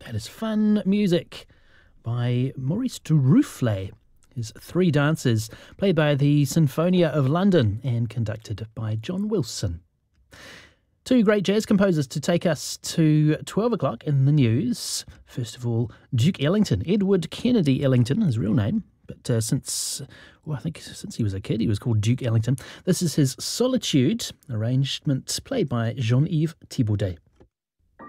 That is fun music by Maurice Duruflé. His Three Dances, played by the Sinfonia of London and conducted by John Wilson. Two great jazz composers to take us to 12 o'clock in the news. First of all, Duke Ellington, Edward Kennedy Ellington, his real name. But I think since he was a kid, he was called Duke Ellington. This is his Solitude, arrangement played by Jean-Yves Thibaudet.